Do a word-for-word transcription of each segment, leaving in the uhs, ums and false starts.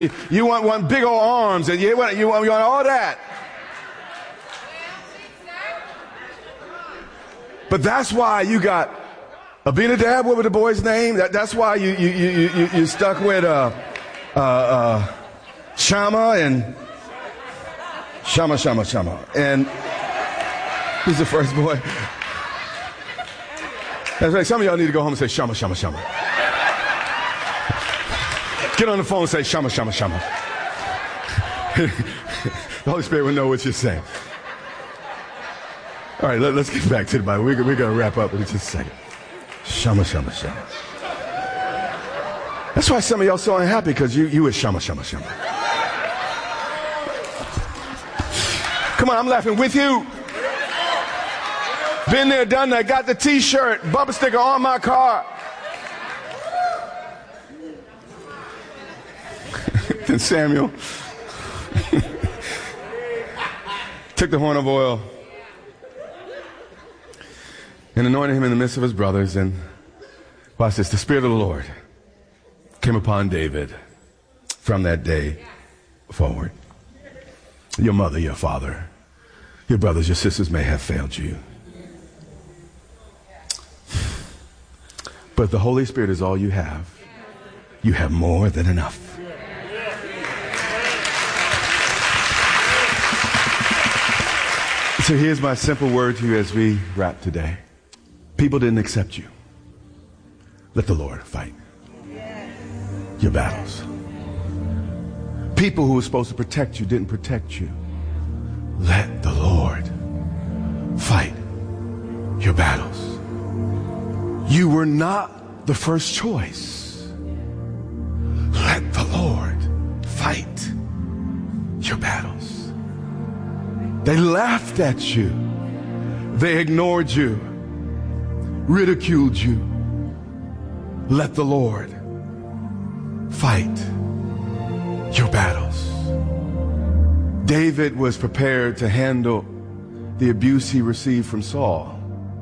You want one big old arms, and you want, you want, you want all that. But that's why you got Abinadab. What was the boy's name? That, that's why you you you you you stuck with uh uh uh Shammah and Shammah Shammah Shammah. And he's the first boy. That's right. Some of y'all need to go home and say Shammah Shammah Shammah. Get on the phone and say Shammah Shammah Shammah. The Holy Spirit will know what you're saying. All right, let, let's get back to the Bible. We're, we're going to wrap up in just a second. Shammah Shammah Shammah. That's why some of y'all so unhappy, because you you is Shammah Shammah Shammah. Come on, I'm laughing with you. Been there, done that. Got the T-shirt, bumper sticker on my car. Then Samuel took the horn of oil and anointed him in the midst of his brothers. And watch this, the Spirit of the Lord came upon David from that day forward. Your mother, your father, your brothers, your sisters may have failed you, but the Holy Spirit is all you have. You have more than enough. So here's my simple word to you as we wrap today. People didn't accept you. Let the Lord fight your battles. People who were supposed to protect you didn't protect you. Let the Lord fight your battles. You were not the first choice. Let the Lord fight your battles. They laughed at you. They ignored you, ridiculed you. Let the Lord fight your battles. David was prepared to handle the abuse he received from Saul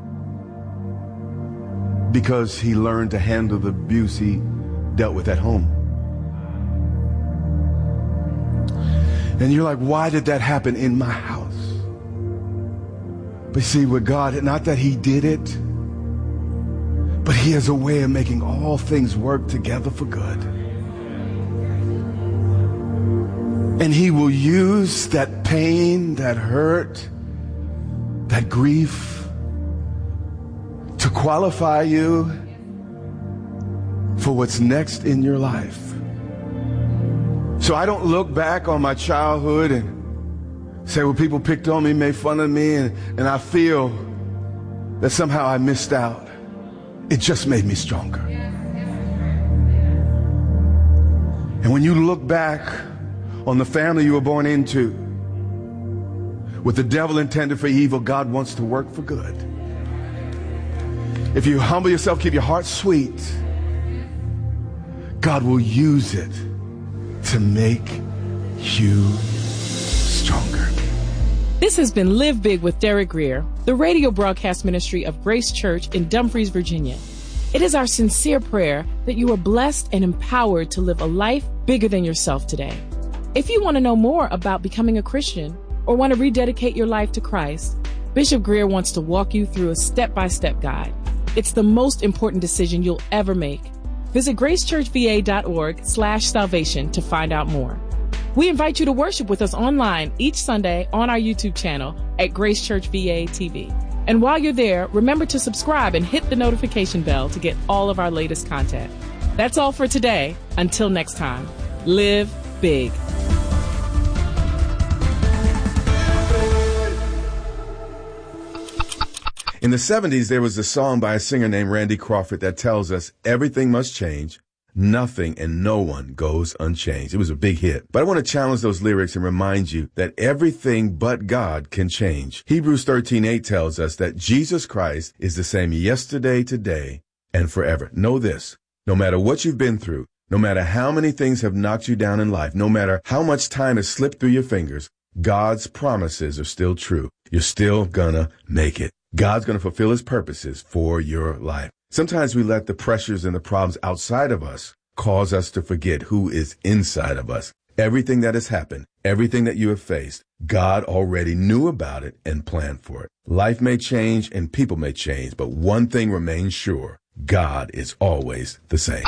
because he learned to handle the abuse he dealt with at home. And you're like, why did that happen in my house? But see, with God, not that he did it, but he has a way of making all things work together for good. And he will use that pain, that hurt, that grief to qualify you for what's next in your life. So I don't look back on my childhood and say, well, people picked on me, made fun of me, and, and I feel that somehow I missed out. It just made me stronger. And when you look back on the family you were born into, what the devil intended for evil, God wants to work for good. If you humble yourself, keep your heart sweet, God will use it to make you stronger. This has been Live Big with Derek Grier, the radio broadcast ministry of Grace Church in Dumfries, Virginia. It is our sincere prayer that you are blessed and empowered to live a life bigger than yourself today. If you want to know more about becoming a Christian or want to rededicate your life to Christ, Bishop Grier wants to walk you through a step-by-step guide. It's the most important decision you'll ever make. Visit gracechurchva.org slash salvation to find out more. We invite you to worship with us online each Sunday on our YouTube channel at Grace Church V A T V. And while you're there, remember to subscribe and hit the notification bell to get all of our latest content. That's all for today. Until next time, live big. In the seventies, there was a song by a singer named Randy Crawford that tells us everything must change. Nothing and no one goes unchanged. It was a big hit. But I want to challenge those lyrics and remind you that everything but God can change. Hebrews thirteen eight tells us that Jesus Christ is the same yesterday, today, and forever. Know this, no matter what you've been through, no matter how many things have knocked you down in life, no matter how much time has slipped through your fingers, God's promises are still true. You're still gonna make it. God's gonna fulfill his purposes for your life. Sometimes we let the pressures and the problems outside of us cause us to forget who is inside of us. Everything that has happened, everything that you have faced, God already knew about it and planned for it. Life may change and people may change, but one thing remains sure. God is always the same.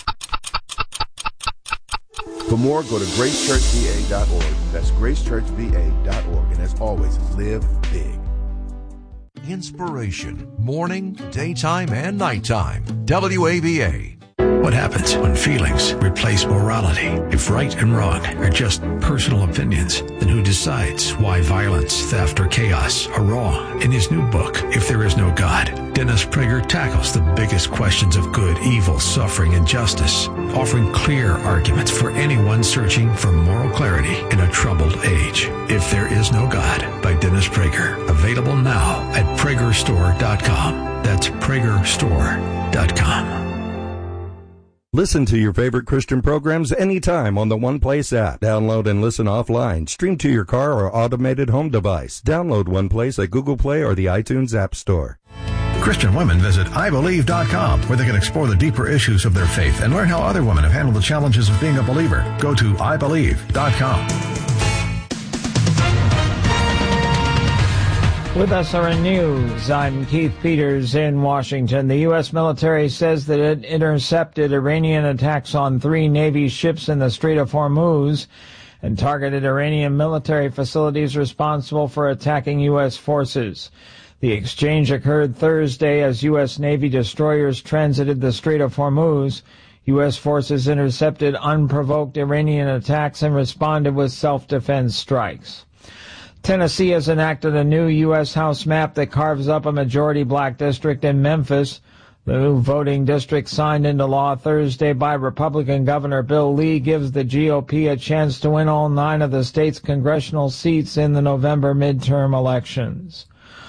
For more, go to grace church v a dot org. That's grace church v a dot org. And as always, live big. Inspiration, morning, daytime, and nighttime. W A V A. What happens when feelings replace morality? If right and wrong are just personal opinions, then who decides why violence, theft, or chaos are wrong? In his new book, If There Is No God, Dennis Prager tackles the biggest questions of good, evil, suffering, and justice, offering clear arguments for anyone searching for moral clarity in a troubled age. If There Is No God by Dennis Prager. Available now at prager store dot com. That's prager store dot com. Listen to your favorite Christian programs anytime on the One Place app. Download and listen offline. Stream to your car or automated home device. Download One Place at Google Play or the iTunes App Store. Christian women visit I believe dot com, where they can explore the deeper issues of their faith and learn how other women have handled the challenges of being a believer. Go to I believe dot com. With S R N News, I'm Keith Peters in Washington. The U S military says that it intercepted Iranian attacks on three Navy ships in the Strait of Hormuz and targeted Iranian military facilities responsible for attacking U S forces. The exchange occurred Thursday as U S Navy destroyers transited the Strait of Hormuz. U S forces intercepted unprovoked Iranian attacks and responded with self-defense strikes. Tennessee has enacted a new U S House map that carves up a majority black district in Memphis. The new voting district signed into law Thursday by Republican Governor Bill Lee gives the G O P a chance to win all nine of the state's congressional seats in the November midterm elections.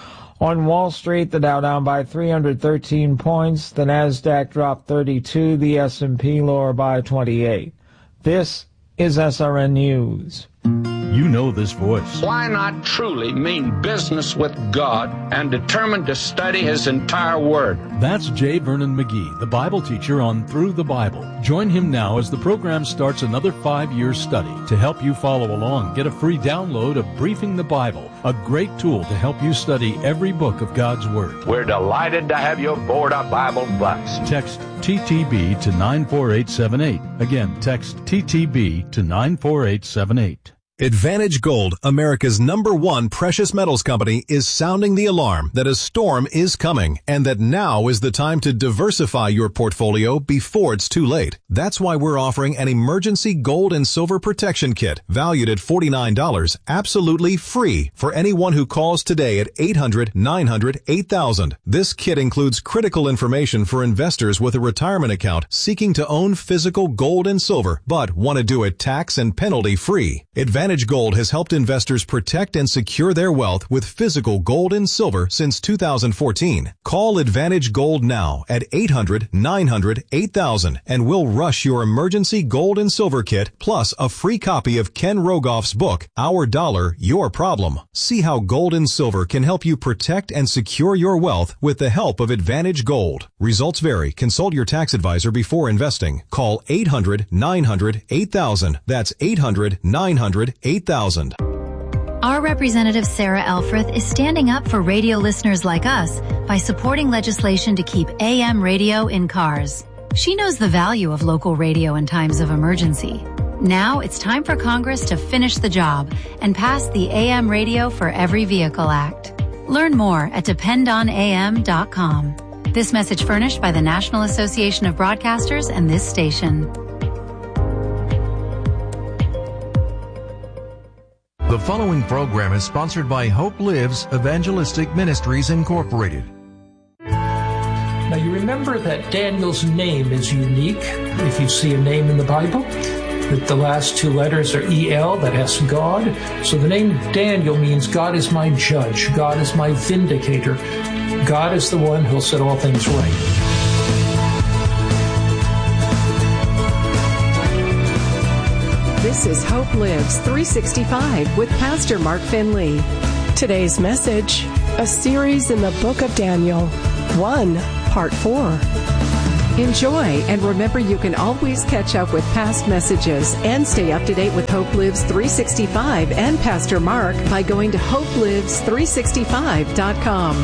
On Wall Street, the Dow down by three hundred thirteen points, the Nasdaq dropped thirty-two, the S and P lower by twenty-eight. This is S R N News. You know this voice. Why not truly mean business with God and determined to study His entire Word? That's J. Vernon McGee, the Bible teacher on Through the Bible. Join him now as the program starts another five-year study. To help you follow along, get a free download of Briefing the Bible, a great tool to help you study every book of God's Word. We're delighted to have you aboard our Bible bus. Text T T B to nine four eight seven eight. Again, text T T B to nine four eight seven eight. Advantage Gold, America's number one precious metals company, is sounding the alarm that a storm is coming and that now is the time to diversify your portfolio before it's too late. That's why we're offering an emergency gold and silver protection kit valued at forty-nine dollars, absolutely free for anyone who calls today at eight hundred, nine hundred, eight thousand. This kit includes critical information for investors with a retirement account seeking to own physical gold and silver but want to do it tax and penalty free. Advantage Advantage Gold has helped investors protect and secure their wealth with physical gold and silver since two thousand fourteen. Call Advantage Gold now at eight hundred, nine hundred, eight thousand and we'll rush your emergency gold and silver kit plus a free copy of Ken Rogoff's book, Our Dollar, Your Problem. See how gold and silver can help you protect and secure your wealth with the help of Advantage Gold. Results vary. Consult your tax advisor before investing. Call eight hundred, nine hundred, eight thousand. That's eight hundred, nine hundred, eight thousand. Our representative Sarah Elfreth is standing up for radio listeners like us by supporting legislation to keep A M radio in cars. She knows the value of local radio in times of emergency. Now it's time for Congress to finish the job and pass the A M Radio for Every Vehicle Act. Learn more at depend on A M dot com. This message furnished by the National Association of Broadcasters and this station. The following program is sponsored by Hope Lives Evangelistic Ministries, Incorporated. Now you remember that Daniel's name is unique. If you see a name in the Bible, that the last two letters are E L, that has God. So the name Daniel means God is my judge. God is my vindicator. God is the one who'll set all things right. This is Hope Lives three sixty-five with Pastor Mark Finley. Today's message, a series in the book of Daniel, one, part four. Enjoy, and remember you can always catch up with past messages and stay up to date with Hope Lives three sixty-five and Pastor Mark by going to hope lives three sixty-five dot com.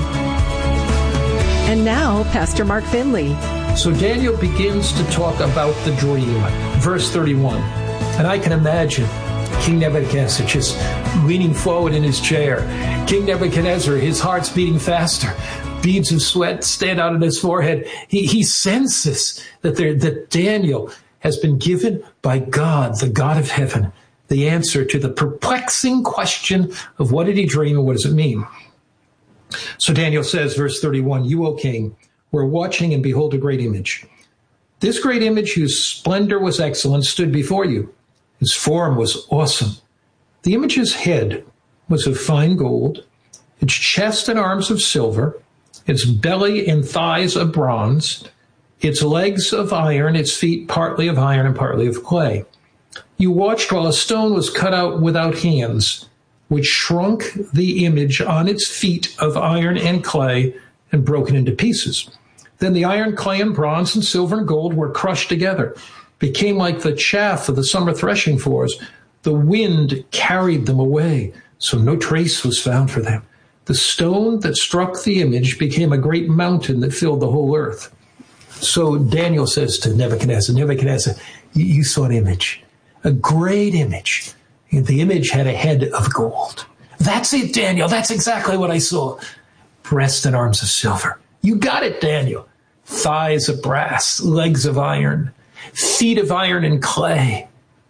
And now, Pastor Mark Finley. So Daniel begins to talk about the dream, verse thirty-one. And I can imagine King Nebuchadnezzar just leaning forward in his chair. King Nebuchadnezzar, his heart's beating faster. Beads of sweat stand out on his forehead. He, he senses that, there, that Daniel has been given by God, the God of heaven, the answer to the perplexing question of what did he dream and what does it mean? So Daniel says, verse thirty-one, you, O king, were watching and behold a great image. This great image, whose splendor was excellent, stood before you. His form was awesome. The image's head was of fine gold, its chest and arms of silver, its belly and thighs of bronze, its legs of iron, its feet partly of iron and partly of clay. You watched while a stone was cut out without hands, which shrunk the image on its feet of iron and clay and broken into pieces. Then the iron, clay, and bronze and silver and gold were crushed together, became like the chaff of the summer threshing floors. The wind carried them away, so no trace was found for them. The stone that struck the image became a great mountain that filled the whole earth. So Daniel says to Nebuchadnezzar, Nebuchadnezzar, you, you saw an image, a great image. The image had a head of gold. That's it, Daniel. That's exactly what I saw. Breast and arms of silver. You got it, Daniel. Thighs of brass, legs of iron, feet of iron and clay.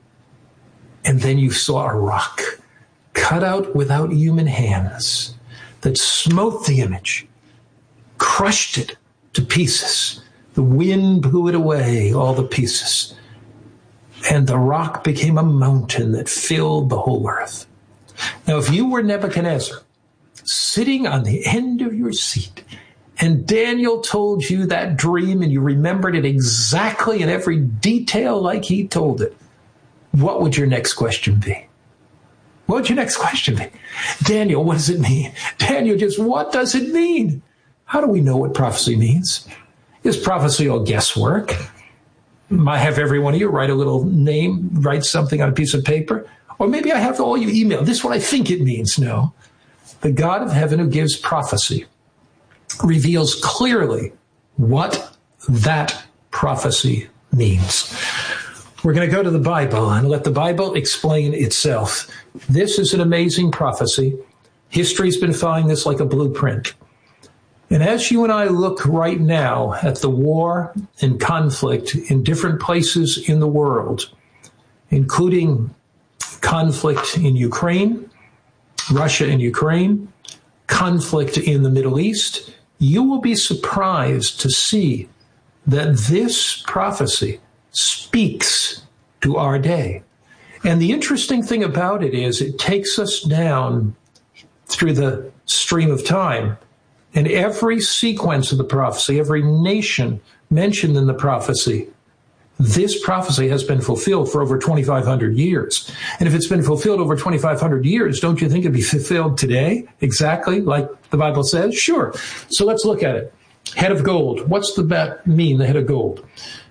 And then you saw a rock cut out without human hands that smote the image, crushed it to pieces. The wind blew it away, all the pieces. And the rock became a mountain that filled the whole earth. Now, if you were Nebuchadnezzar, sitting on the end of your seat, and Daniel told you that dream and you remembered it exactly in every detail like he told it, what would your next question be? What would your next question be? Daniel, what does it mean? Daniel, just what does it mean? How do we know what prophecy means? Is prophecy all guesswork? I have every one of you write a little name, write something on a piece of paper. Or maybe I have all you email. This is what I think it means. No. The God of heaven who gives prophecy reveals clearly what that prophecy means. We're going to go to the Bible and let the Bible explain itself. This is an amazing prophecy. History's been following this like a blueprint. And as you and I look right now at the war and conflict in different places in the world, including conflict in Ukraine, Russia and Ukraine, conflict in the Middle East, you will be surprised to see that this prophecy speaks to our day. And the interesting thing about it is it takes us down through the stream of time. And every sequence of the prophecy, every nation mentioned in the prophecy, this prophecy has been fulfilled for over twenty-five hundred years. And if it's been fulfilled over twenty-five hundred years, don't you think it'd be fulfilled today? Exactly like the Bible says? Sure. So let's look at it. Head of gold. What's the that mean, the head of gold?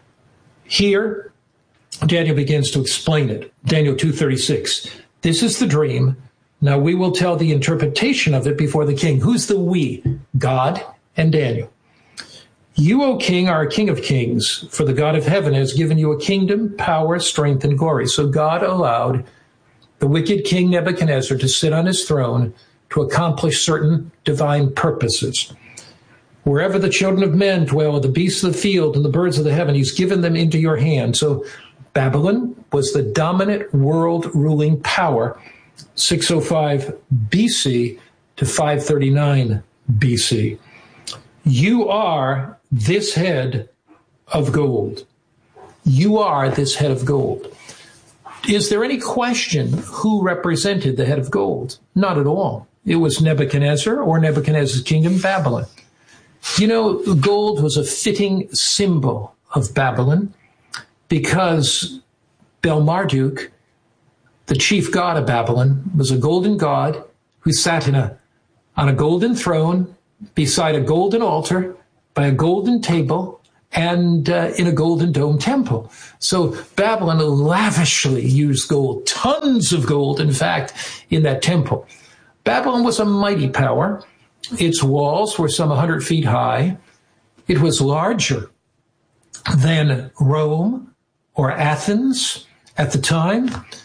Here, Daniel begins to explain it. Daniel two thirty-six. This is the dream. Now we will tell the interpretation of it before the king. Who's the we? God and Daniel. You, O king, are a king of kings, for the God of heaven has given you a kingdom, power, strength, and glory. So God allowed the wicked king Nebuchadnezzar to sit on his throne to accomplish certain divine purposes. Wherever the children of men dwell, the beasts of the field and the birds of the heaven, he's given them into your hand. So Babylon was the dominant world ruling power, six oh five B C to five thirty-nine B C. You are this head of gold. You are this head of gold. Is there any question who represented the head of gold? Not at all. It was Nebuchadnezzar or Nebuchadnezzar's kingdom, Babylon. You know, gold was a fitting symbol of Babylon because Bel-Marduk, the chief god of Babylon, was a golden god who sat in a, on a golden throne beside a golden altar by a golden table and uh, in a golden dome temple. So Babylon lavishly used gold, tons of gold, in fact, in that temple. Babylon was a mighty power. Its walls were some one hundred feet high. It was larger than Rome or Athens at the time.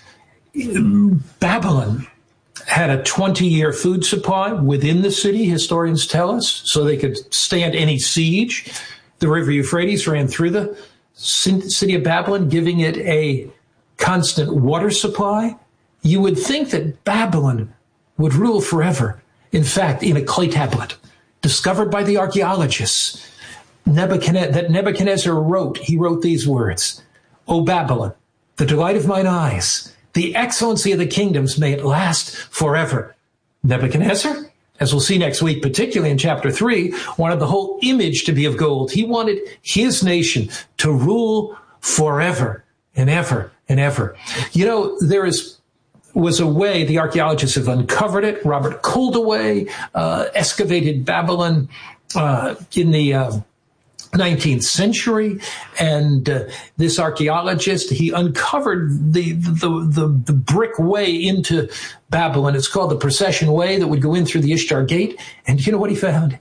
Babylon had a twenty-year food supply within the city, historians tell us, so they could stand any siege. The river Euphrates ran through the city of Babylon, giving it a constant water supply. You would think that Babylon would rule forever. In fact, in a clay tablet discovered by the archaeologists, Nebuchadnezzar, that Nebuchadnezzar wrote, he wrote these words, "O Babylon, the delight of mine eyes, the excellency of the kingdoms, may it last forever." Nebuchadnezzar, as we'll see next week, particularly in chapter three, wanted the whole image to be of gold. He wanted his nation to rule forever and ever and ever. You know, there is was a way, the archaeologists have uncovered it. Robert Koldewey uh, excavated Babylon uh, in the uh, nineteenth century, and uh, this archaeologist, he uncovered the, the the the brick way into Babylon. It's called the Procession Way that would go in through the Ishtar Gate. And you know what he found?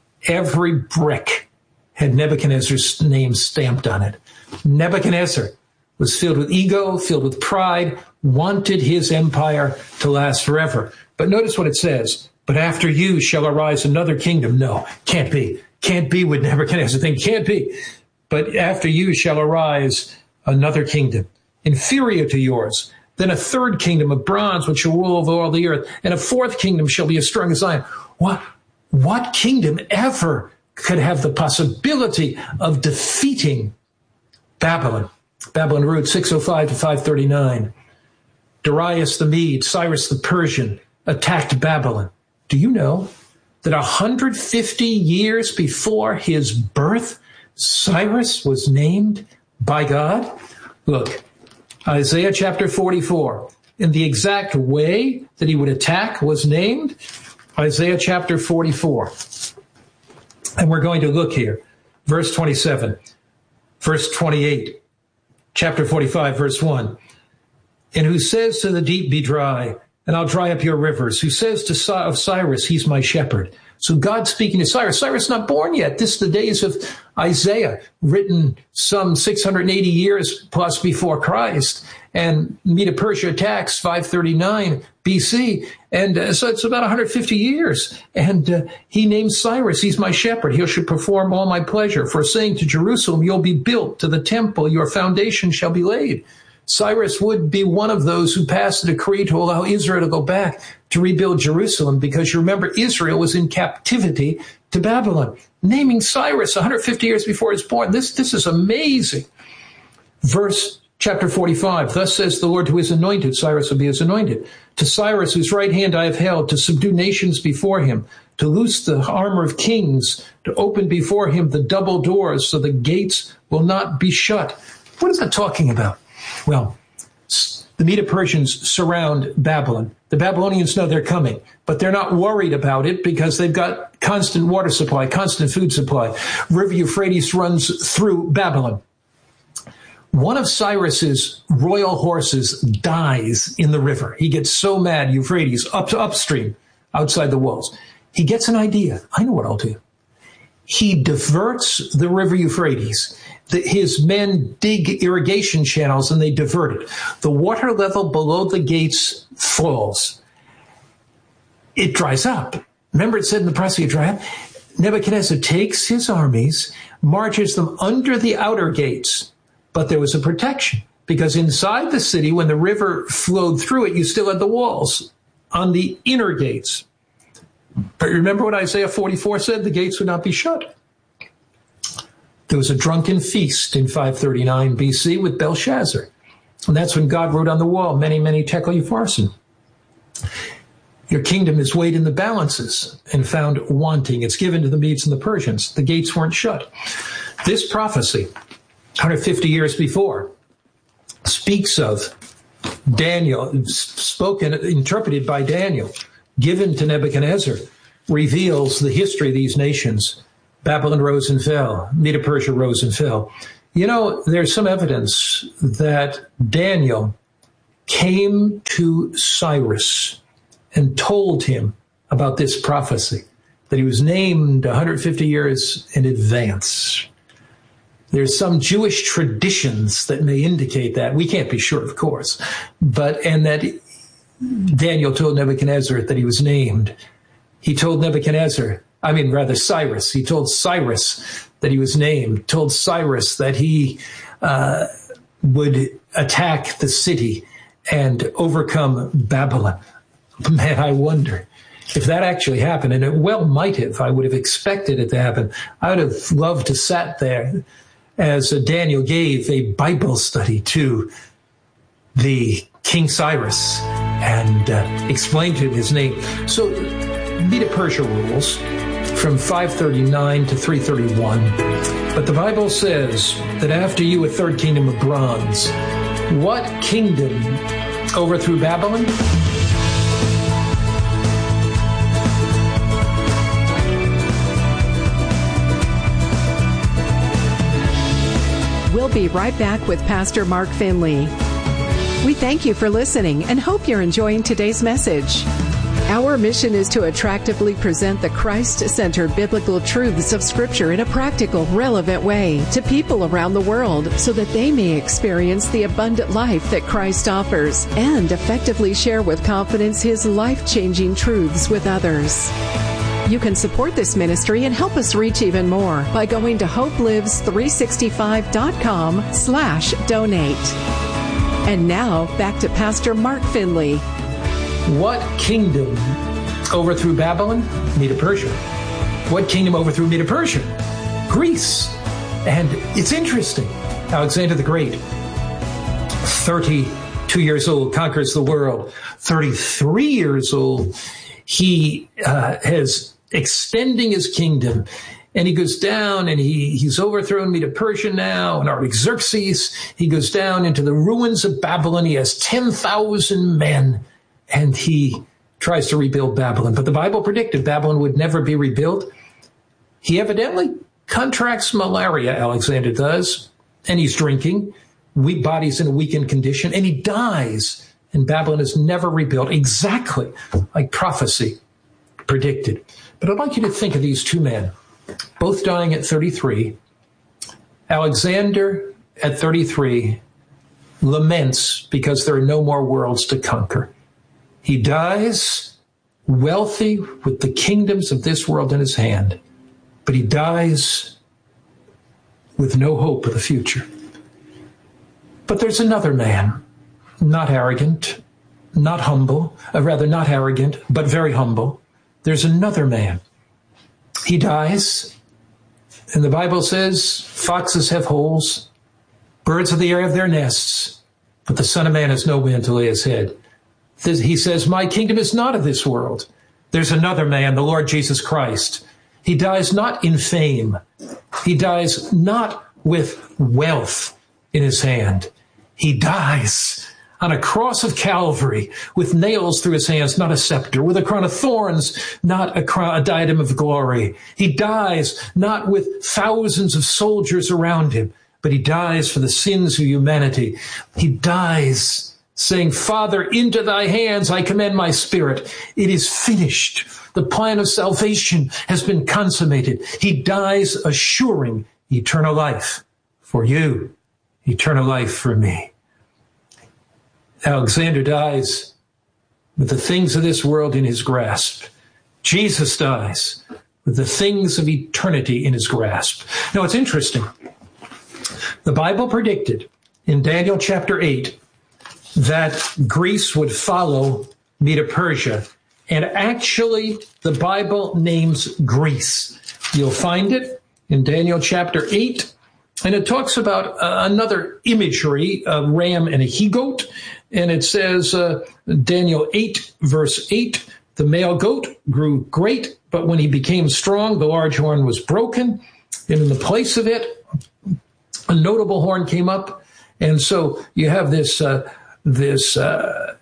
Every brick had Nebuchadnezzar's name stamped on it. Nebuchadnezzar was filled with ego, filled with pride, wanted his empire to last forever. But notice what it says. But after you shall arise another kingdom. No, can't be. Can't be with Nebuchadnezzar. Thing can't be. But after you shall arise another kingdom, inferior to yours. Then a third kingdom of bronze, which shall rule over all the earth. And a fourth kingdom shall be as strong as Zion. What, what kingdom ever could have the possibility of defeating Babylon? Babylon ruled six oh five to five thirty-nine. Darius the Mede, Cyrus the Persian attacked Babylon. Do you know that one hundred fifty years before his birth, Cyrus was named by God? Look, Isaiah chapter forty-four. In the exact way that he would attack was named, Isaiah chapter forty-four. And we're going to look here. Verse twenty-seven, verse twenty-eight, chapter forty-five, verse one. And who says to the deep, be dry, and I'll dry up your rivers. Who says to of Cyrus, he's my shepherd. So God speaking to Cyrus. Cyrus not born yet. This is the days of Isaiah, written some six hundred eighty years plus before Christ. And Medo-Persia attacks five thirty-nine B C. And uh, so it's about one hundred fifty years. And uh, he names Cyrus, he's my shepherd. He shall perform all my pleasure. For saying to Jerusalem, you'll be built, to the temple, your foundation shall be laid. Cyrus would be one of those who passed a decree to allow Israel to go back to rebuild Jerusalem, because you remember Israel was in captivity to Babylon. Naming Cyrus one hundred fifty years before he was born. This, this is amazing. Verse chapter forty-five, thus says the Lord to his anointed, Cyrus will be his anointed. To Cyrus, whose right hand I have held, to subdue nations before him, to loose the armor of kings, to open before him the double doors, so the gates will not be shut. What is that talking about? Well, the Medo-Persians surround Babylon. The Babylonians know they're coming, but they're not worried about it because they've got constant water supply, constant food supply. River Euphrates runs through Babylon. One of Cyrus's royal horses dies in the river. He gets so mad, Euphrates, up to upstream, outside the walls. He gets an idea. I know what I'll do. He diverts the river Euphrates. The, his men dig irrigation channels and they divert it. The water level below the gates falls. It dries up. Remember it said in the prophecy, dry up? Nebuchadnezzar takes his armies, marches them under the outer gates. But there was a protection, because inside the city, when the river flowed through it, you still had the walls on the inner gates. But remember what Isaiah forty-four said? The gates would not be shut. There was a drunken feast in five thirty-nine B C with Belshazzar. And that's when God wrote on the wall, many, many tekel upharsin. Your kingdom is weighed in the balances and found wanting. It's given to the Medes and the Persians. The gates weren't shut. This prophecy, one hundred fifty years before, speaks of Daniel, spoken, interpreted by Daniel, given to Nebuchadnezzar, reveals the history of these nations Babylon rose and fell. Medo-Persia rose and fell. You know, there's some evidence that Daniel came to Cyrus and told him about this prophecy, that he was named one hundred fifty years in advance. There's some Jewish traditions that may indicate that. We can't be sure, of course. But, and that Daniel told Nebuchadnezzar that he was named. He told Nebuchadnezzar, I mean, rather Cyrus, he told Cyrus that he was named, told Cyrus that he uh, would attack the city and overcome Babylon. Man, I wonder if that actually happened, and it well might have. I would have expected it to happen. I would have loved to sat there as Daniel gave a Bible study to the King Cyrus and uh, explained to him his name. So Medo-Persia rules from five thirty-nine to three thirty-one. But the Bible says that after you, a third kingdom of bronze. What kingdom overthrew Babylon? We'll be right back with Pastor Mark Finley. We thank you for listening and hope you're enjoying today's message. Our mission is to attractively present the Christ-centered biblical truths of Scripture in a practical, relevant way to people around the world so that they may experience the abundant life that Christ offers and effectively share with confidence His life-changing truths with others. You can support this ministry and help us reach even more by going to hope lives three sixty-five dot com slash donate. And now, back to Pastor Mark Finley. What kingdom overthrew Babylon? Medo-Persia. What kingdom overthrew Medo-Persia? Greece. And it's interesting. Alexander the Great, thirty-two years old, conquers the world. thirty-three years old, he uh, has extending his kingdom. And he goes down and he, he's overthrown Medo-Persia now, and Artaxerxes. He goes down into the ruins of Babylon. He has ten thousand men. And he tries to rebuild Babylon. But the Bible predicted Babylon would never be rebuilt. He evidently contracts malaria, Alexander does, and he's drinking. Weak body's in a weakened condition, and he dies. And Babylon is never rebuilt, exactly like prophecy predicted. But I'd like you to think of these two men, both dying at thirty-three. Alexander at thirty-three laments because there are no more worlds to conquer. He dies wealthy with the kingdoms of this world in his hand, but he dies with no hope of the future. But there's another man, not arrogant, not humble, or rather not arrogant, but very humble. There's another man. He dies, and the Bible says foxes have holes, birds of the air have their nests, but the Son of Man has nowhere to lay his head. He says, my kingdom is not of this world. There's another man, the Lord Jesus Christ. He dies not in fame. He dies not with wealth in his hand. He dies on a cross of Calvary with nails through his hands, not a scepter, with a crown of thorns, not a, crown, a diadem of glory. He dies not with thousands of soldiers around him, but he dies for the sins of humanity. He dies saying, Father, into thy hands I commend my spirit. It is finished. The plan of salvation has been consummated. He dies assuring eternal life for you, eternal life for me. Alexander dies with the things of this world in his grasp. Jesus dies with the things of eternity in his grasp. Now, it's interesting. The Bible predicted in Daniel chapter eight that Greece would follow Medo-Persia. And actually, the Bible names Greece. You'll find it in Daniel chapter eight. And it talks about uh, another imagery, a ram and a he-goat. And it says, uh, Daniel eight, verse eight, the male goat grew great, but when he became strong, the large horn was broken. And in the place of it, a notable horn came up. And so you have this uh, this uh,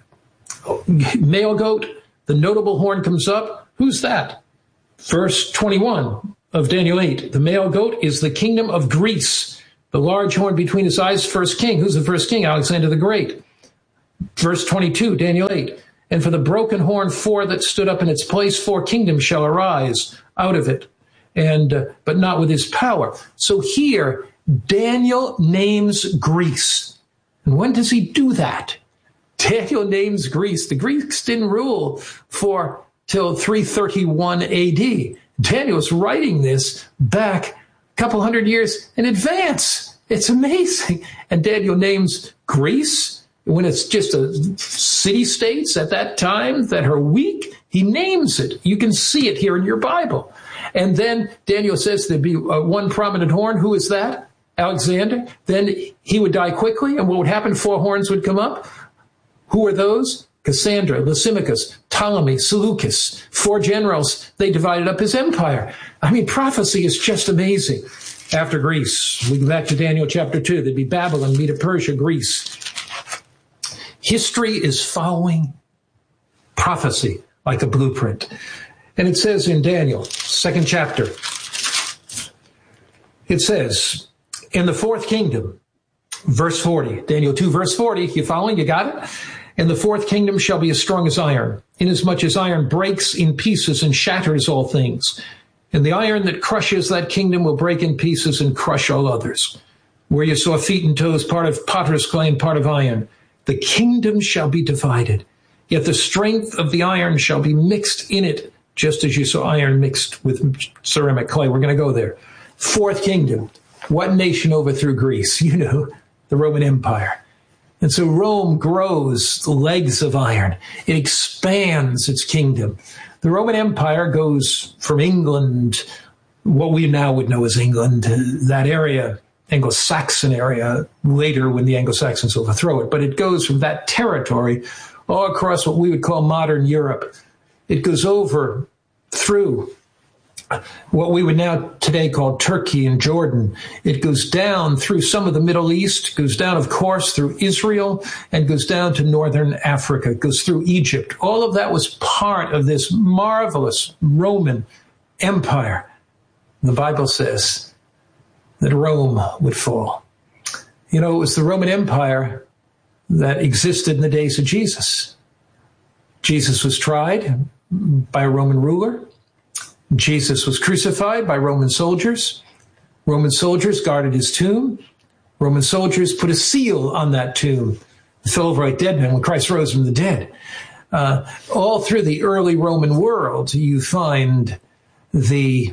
male goat, the notable horn comes up. Who's that? Verse twenty-one, of Daniel eight. The male goat is the kingdom of Greece. The large horn between his eyes, first king. Who's the first king? Alexander the Great. Verse twenty-two, Daniel eight. And for the broken horn, four that stood up in its place, four kingdoms shall arise out of it, and uh, but not with his power. So here, Daniel names Greece. And when does he do that? Daniel names Greece. The Greeks didn't rule for till three thirty-one A D. Daniel's writing this back a couple hundred years in advance. It's amazing. And Daniel names Greece when it's just a city-states at that time that are weak. He names it. You can see it here in your Bible. And then Daniel says there'd be uh, one prominent horn. Who is that? Alexander. Then he would die quickly. And what would happen? Four horns would come up. Who are those? Cassandra, Lysimachus, Ptolemy, Seleucus, four generals. They divided up his empire. I mean, prophecy is just amazing. After Greece, we go back to Daniel chapter two. There'd be Babylon, Medo-Persia, Greece. History is following prophecy like a blueprint. And it says in Daniel, second chapter, it says, in the fourth kingdom, verse forty, Daniel two, verse forty, you following? You got it? And the fourth kingdom shall be as strong as iron, inasmuch as iron breaks in pieces and shatters all things. And the iron that crushes that kingdom will break in pieces and crush all others. Where you saw feet and toes, part of potter's clay and part of iron. The kingdom shall be divided, yet the strength of the iron shall be mixed in it, just as you saw iron mixed with ceramic clay. We're going to go there. Fourth kingdom. What nation overthrew Greece? You know, the Roman Empire. And so Rome grows the legs of iron. It expands its kingdom. The Roman Empire goes from England, what we now would know as England, that area, Anglo-Saxon area, later when the Anglo-Saxons overthrow it. But it goes from that territory all across what we would call modern Europe. It goes over through what we would now today call Turkey and Jordan. It goes down through some of the Middle East, goes down, of course, through Israel, and goes down to northern Africa, goes through Egypt. All of that was part of this marvelous Roman Empire. The Bible says that Rome would fall. You know, it was the Roman Empire that existed in the days of Jesus. Jesus was tried by a Roman ruler. Jesus was crucified by Roman soldiers. Roman soldiers guarded his tomb. Roman soldiers put a seal on that tomb. The Fill of Right Dead Man when Christ rose from the dead. Uh, all through the early Roman world, you find the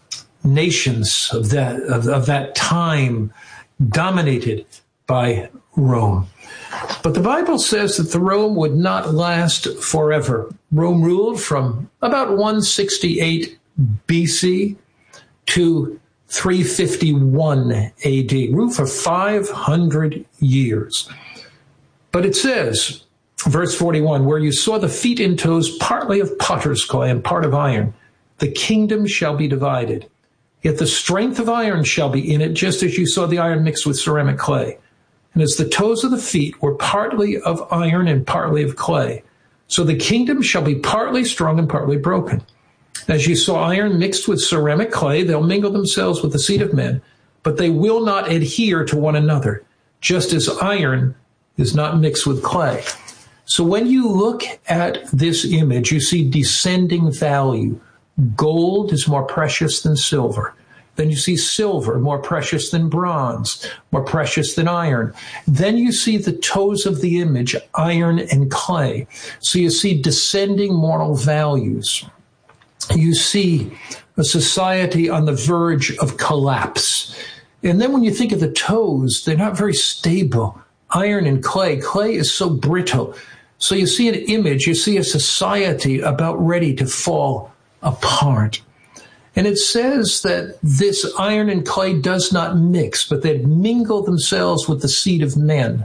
nations of that, of, of that time dominated by Rome. But the Bible says that the Rome would not last forever. Rome ruled from about one sixty-eight B C to three fifty-one A D, ruled for five hundred years. But it says, verse forty-one, where you saw the feet and toes partly of potter's clay and part of iron, the kingdom shall be divided. Yet the strength of iron shall be in it, just as you saw the iron mixed with ceramic clay. And as the toes of the feet were partly of iron and partly of clay, so the kingdom shall be partly strong and partly broken. As you saw iron mixed with ceramic clay, they'll mingle themselves with the seed of men, but they will not adhere to one another, just as iron is not mixed with clay. So when you look at this image, you see descending value. Gold is more precious than silver. Then you see silver, more precious than bronze, more precious than iron. Then you see the toes of the image, iron and clay. So you see descending moral values. You see a society on the verge of collapse. And then when you think of the toes, they're not very stable. Iron and clay. Clay is so brittle. So you see an image, you see a society about ready to fall apart. And it says that this iron and clay does not mix, but they mingle themselves with the seed of men.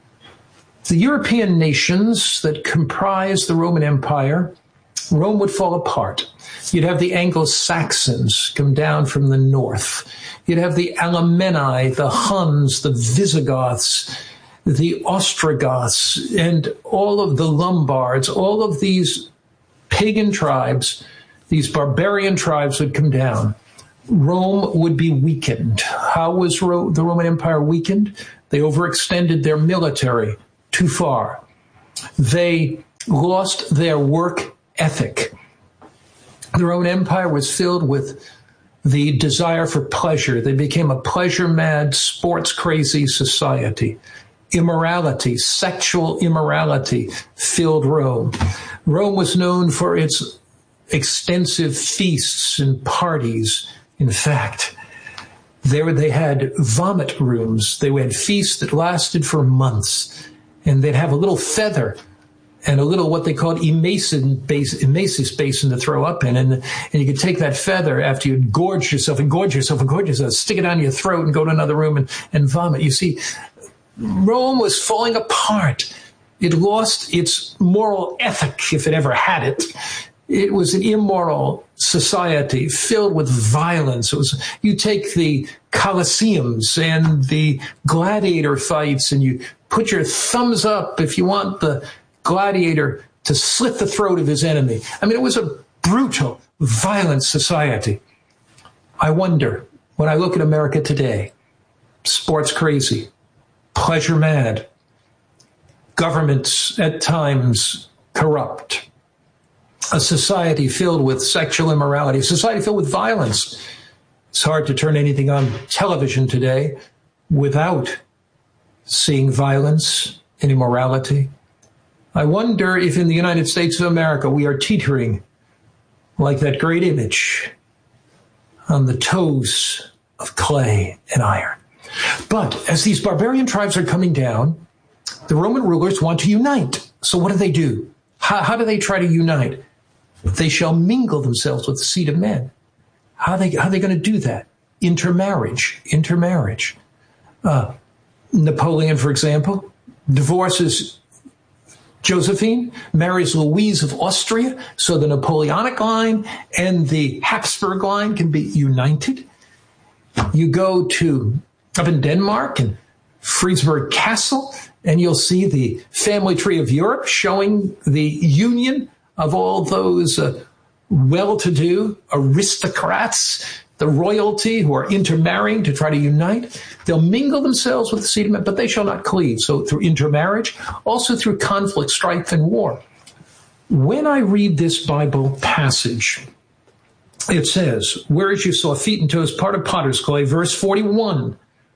The European nations that comprise the Roman Empire, Rome would fall apart. You'd have the Anglo-Saxons come down from the north. You'd have the Alemanni, the Huns, the Visigoths, the Ostrogoths, and all of the Lombards, all of these pagan tribes, these barbarian tribes would come down. Rome would be weakened. How was Ro- the Roman Empire weakened? They overextended their military too far. They lost their work ethic. The Roman Empire was filled with the desire for pleasure. They became a pleasure-mad, sports-crazy society. Immorality, sexual immorality filled Rome. Rome was known for its extensive feasts and parties. In fact, there they had vomit rooms. They had feasts that lasted for months. And they'd have a little feather and a little what they called emacious basin to throw up in. And, and you could take that feather after you'd gorge yourself and gorge yourself and gorge yourself, stick it down your throat and go to another room and, and vomit. You see, Rome was falling apart. It lost its moral ethic, if it ever had it. It was an immoral society filled with violence. It was, you take the Colosseums and the gladiator fights and you put your thumbs up if you want the gladiator to slit the throat of his enemy. I mean, it was a brutal, violent society. I wonder, when I look at America today, sports crazy, pleasure mad, governments at times corrupt, a society filled with sexual immorality, a society filled with violence. It's hard to turn anything on television today without seeing violence and immorality. I wonder if in the United States of America we are teetering like that great image on the toes of clay and iron. But as these barbarian tribes are coming down, the Roman rulers want to unite. So what do they do? How, how do they try to unite? They shall mingle themselves with the seed of men. How are they, how are they going to do that? Intermarriage, intermarriage. Uh, Napoleon, for example, divorces Josephine, marries Louise of Austria, so the Napoleonic line and the Habsburg line can be united. You go to up in Denmark and Friesberg Castle, and you'll see the family tree of Europe showing the union of all those uh, well-to-do aristocrats, the royalty who are intermarrying to try to unite. They'll mingle themselves with the seed of men, but they shall not cleave. So through intermarriage, also through conflict, strife, and war. When I read this Bible passage, it says, whereas you saw feet and toes, part of potter's clay, verse forty-one,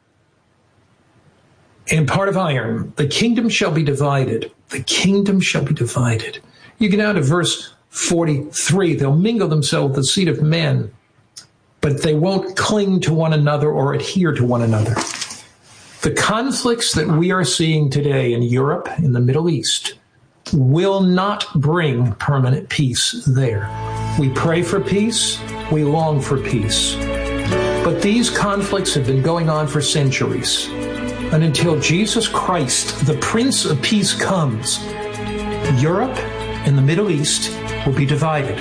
and part of iron, the kingdom shall be divided. The kingdom shall be divided. You get down to verse forty-three. They'll mingle themselves with the seed of men, but they won't cling to one another or adhere to one another. The conflicts that we are seeing today in Europe, in the Middle East, will not bring permanent peace there. We pray for peace. We long for peace. But these conflicts have been going on for centuries. And until Jesus Christ, the Prince of Peace, comes, Europe and the Middle East will be divided.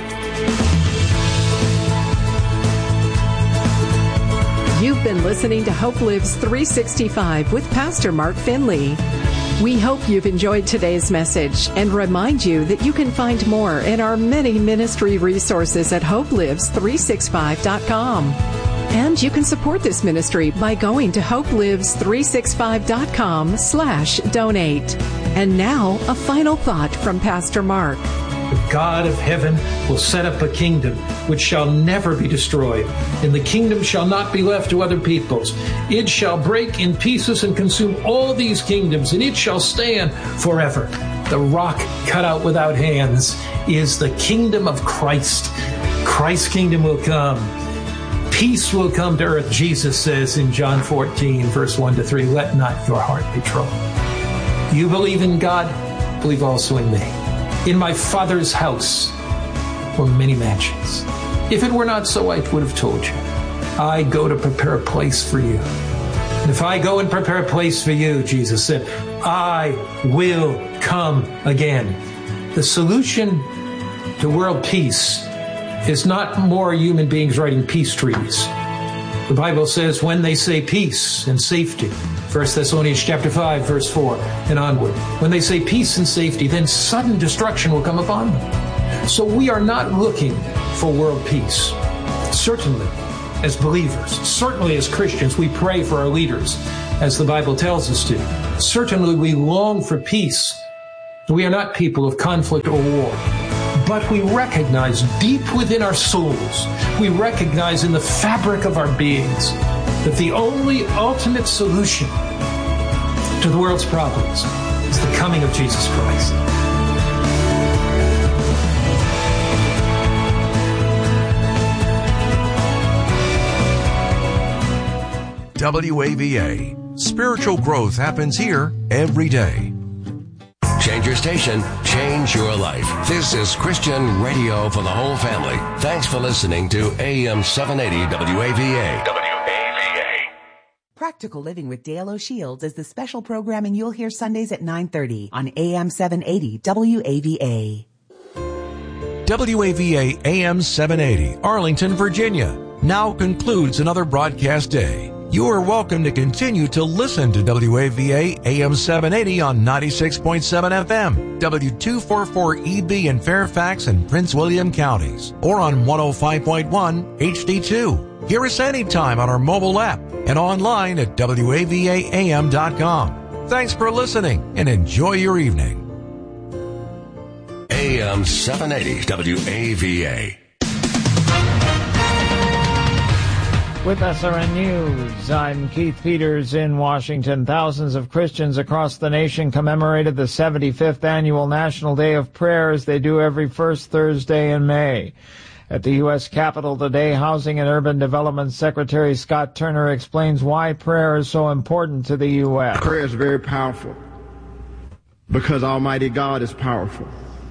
You've been listening to Hope Lives three sixty-five with Pastor Mark Finley. We hope you've enjoyed today's message and remind you that you can find more in our many ministry resources at hope lives three sixty-five dot com. And you can support this ministry by going to hope lives three sixty-five dot com slash donate. And now, a final thought from Pastor Mark. The God of heaven will set up a kingdom which shall never be destroyed, and the kingdom shall not be left to other peoples. It shall break in pieces and consume all these kingdoms, and it shall stand forever. The rock cut out without hands is the kingdom of Christ. Christ's kingdom will come. Peace will come to earth, Jesus says in John fourteen, verse one to three, let not your heart be troubled. You believe in God, believe also in me. In my Father's house were many mansions. If it were not so, I would have told you. I go to prepare a place for you. And if I go and prepare a place for you, Jesus said, I will come again. The solution to world peace is not more human beings writing peace treaties. The Bible says when they say peace and safety, First Thessalonians chapter five, verse four and onward, when they say peace and safety, then sudden destruction will come upon them. So we are not looking for world peace. Certainly, as believers. Certainly as Christians, we pray for our leaders, as the Bible tells us to. Certainly we long for peace. We are not people of conflict or war. But we recognize deep within our souls, we recognize in the fabric of our beings, that the only ultimate solution to the world's problems is the coming of Jesus Christ. W A V A. Spiritual growth happens here every day. Change your station, change your life. This is Christian radio for the whole family. Thanks for listening to A M seven eighty W A V A. W A V A. Practical Living with Dale O'Shields is the special programming you'll hear Sundays at nine thirty on A M seven eighty W A V A. W A V A A M seven eighty, Arlington, Virginia, now concludes another broadcast day. You are welcome to continue to listen to W A V A A M seven eighty on ninety-six point seven F M, W two forty-four E B in Fairfax and Prince William counties, or on one oh five point one H D two. Hear us anytime on our mobile app and online at W A V A A M dot com. Thanks for listening and enjoy your evening. A M seven eighty W A V A. With S R N News, I'm Keith Peters in Washington. Thousands of Christians across the nation commemorated the seventy-fifth Annual National Day of Prayer as they do every first Thursday in May. At the U S Capitol today, Housing and Urban Development Secretary Scott Turner explains why prayer is so important to the U S Prayer is very powerful because Almighty God is powerful.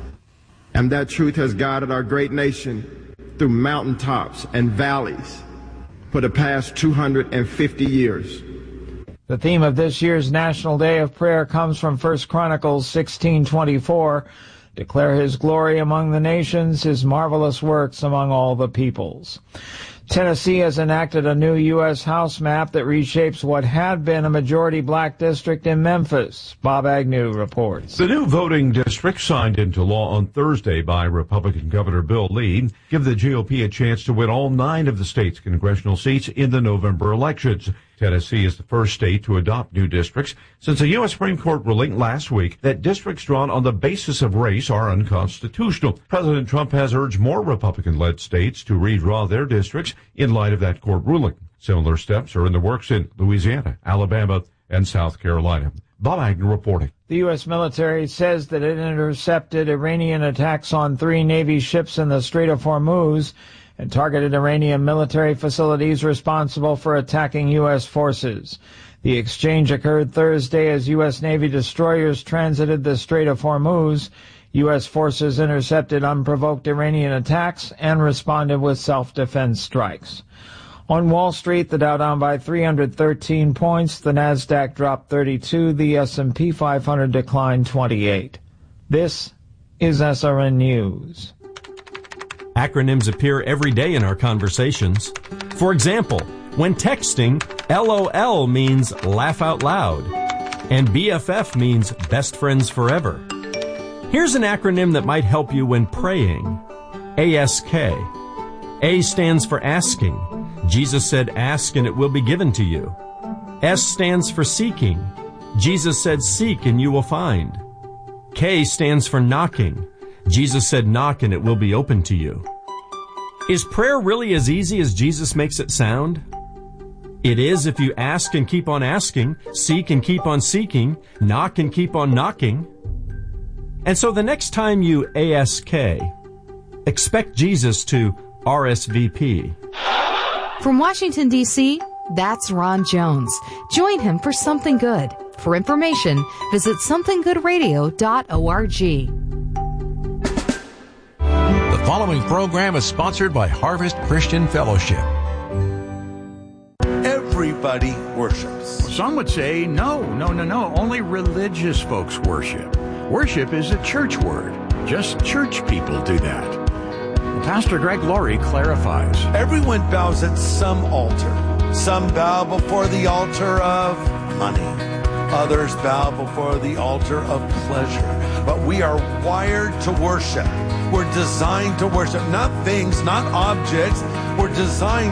And that truth has guided our great nation through mountaintops and valleys for the past two hundred fifty years. The theme of this year's National Day of Prayer comes from First Chronicles sixteen twenty-four. Declare his glory among the nations, his marvelous works among all the peoples. Tennessee has enacted a new U S House map that reshapes what had been a majority black district in Memphis. Bob Agnew reports. The new voting districts signed into law on Thursday by Republican Governor Bill Lee give the G O P a chance to win all nine of the state's congressional seats in the November elections. Tennessee is the first state to adopt new districts since a U S Supreme Court ruling last week that districts drawn on the basis of race are unconstitutional. President Trump has urged more Republican-led states to redraw their districts in light of that court ruling. Similar steps are in the works in Louisiana, Alabama, and South Carolina. Bob Agnew reporting. The U S military says that it intercepted Iranian attacks on three Navy ships in the Strait of Hormuz and targeted Iranian military facilities responsible for attacking U S forces. The exchange occurred Thursday as U S Navy destroyers transited the Strait of Hormuz. U S forces intercepted unprovoked Iranian attacks and responded with self-defense strikes. On Wall Street, the Dow down by three hundred thirteen points, the Nasdaq dropped thirty-two, the S and P five hundred declined twenty-eight. This is S R N News. Acronyms appear every day in our conversations. For example, when texting, LOL means laugh out loud, and B F F means best friends forever. Here's an acronym that might help you when praying. A S K. A stands for asking. Jesus said, ask and it will be given to you. S stands for seeking. Jesus said, seek and you will find. K stands for knocking. Jesus said, knock and it will be open to you. Is prayer really as easy as Jesus makes it sound? It is if you ask and keep on asking, seek and keep on seeking, knock and keep on knocking. And so the next time you A S K, expect Jesus to R S V P. From Washington, D C, that's Ron Jones. Join him for Something Good. For information, visit something good radio dot org. The following program is sponsored by Harvest Christian Fellowship. Everybody worships. Some would say, no, no, no, no. Only religious folks worship. Worship is a church word. Just church people do that. Pastor Greg Laurie clarifies. Everyone bows at some altar. Some bow before the altar of money. Others bow before the altar of pleasure. But we are wired to worship. We're designed to worship, not things, not objects. We're designed